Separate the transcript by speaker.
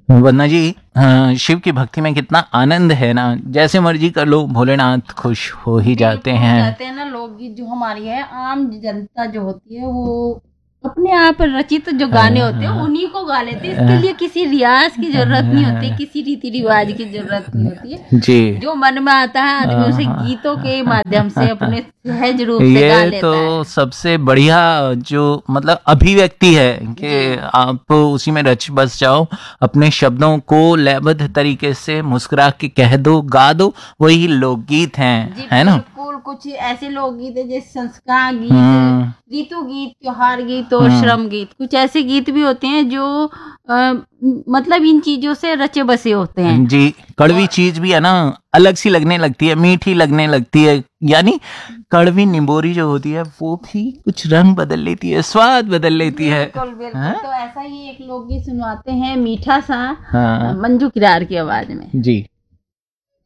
Speaker 1: वरना जी शिव की भक्ति में कितना आनंद है ना, जैसे मर्जी कर लो भोलेनाथ खुश हो ही जाते हैं।
Speaker 2: कहते हैं ना, लोकगीत जो हमारी है, आम जनता जो होती है वो अपने आप रचित जो गाने होते हैं उन्हीं को गा लेते हैं। इसके लिए किसी रियाज की जरूरत नहीं होती, किसी रीति रिवाज की जरूरत नहीं होती है
Speaker 1: जी।
Speaker 2: जो मन में आता है आदमी उसे गीतों के माध्यम से अपने सहज रूप से गा लेता
Speaker 1: ये तो सबसे बढ़िया जो मतलब अभिव्यक्ति है कि आप उसी में रच बस जाओ, अपने शब्दों को लयबद्ध तरीके से मुस्कुरा के कह दो, गा दो, वही लोकगीत हैं, है ना।
Speaker 2: बिल्कुल, कुछ ऐसे लोकगीत है जैसे संस्कार गीत, ऋतु गीत, त्योहार गीत और श्रम गीत। कुछ ऐसे गीत भी होते हैं जो मतलब इन चीजों से रचे बसे होते हैं
Speaker 1: जी। कड़वी चीज भी है ना, अलग सी लगने लगती है, मीठी लगने लगती है, यानी कड़वी निंबोरी जो होती है वो भी कुछ रंग बदल लेती है, स्वाद बदल लेती है।
Speaker 2: बिल्कुल बिल्कुल। तो ऐसा ही एक लोकगीत सुनवाते हैं मीठा सा, मंजू किरार की आवाज में।
Speaker 1: जी।